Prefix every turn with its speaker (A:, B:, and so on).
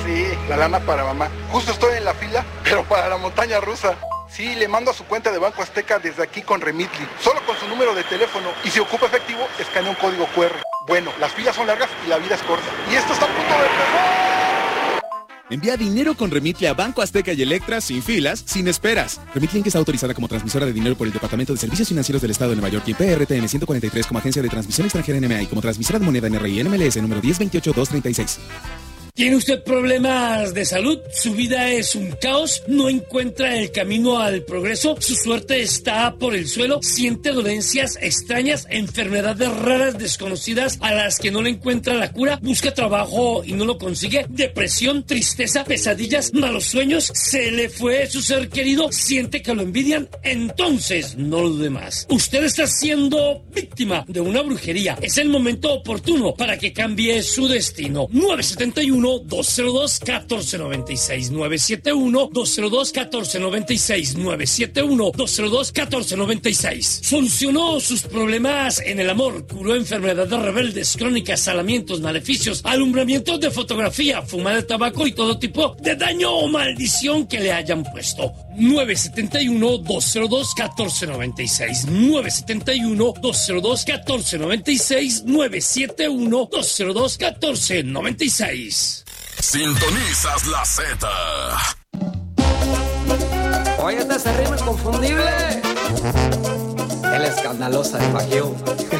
A: Sí, la lana para mamá. Justo estoy en la fila, pero para la montaña rusa. Sí, le mando a su cuenta de Banco Azteca desde aquí con Remitly. Solo con su número de teléfono. Y si ocupa efectivo, escanea un código QR. Bueno, las filas son largas y la vida es corta. Y esto está a punto de empezar.
B: Envía dinero con Remitly a Banco Azteca y Electra sin filas, sin esperas. Remitly Inc. está autorizada como transmisora de dinero por el Departamento de Servicios Financieros del Estado de Nueva York y PRTN 143 como agencia de transmisión extranjera NMA y como transmisora de moneda NRI NMLS número 1028236.
C: ¿Tiene usted problemas de salud? ¿Su vida es un caos? ¿No encuentra el camino al progreso? ¿Su suerte está por el suelo? ¿Siente dolencias extrañas, enfermedades raras, desconocidas a las que no le encuentra la cura? ¿Busca trabajo y no lo consigue? ¿Depresión, tristeza, pesadillas, malos sueños? ¿Se le fue su ser querido? ¿Siente que lo envidian? Entonces, no lo dude más. Usted está siendo víctima de una brujería. Es el momento oportuno para que cambie su destino. 971-202-1496, 971-202-1496, 971-202-1496. Solucionó sus problemas en el amor, curó enfermedades rebeldes, crónicas, salamientos, maleficios, alumbramientos de fotografía, fumar de tabaco y todo tipo de daño o maldición que le hayan puesto. 971-202-1496, 971-202-1496, 971-202-1496.
D: Sintonizas la Z.
E: Oye, ese ritmo inconfundible. El escandalosa de Bajío.